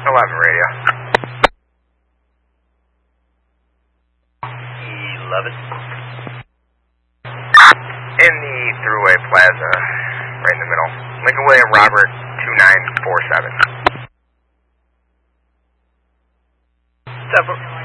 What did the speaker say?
11 radio. 11. In the Thruway Plaza, right in the middle. Lincoln William Robert 2947. 7.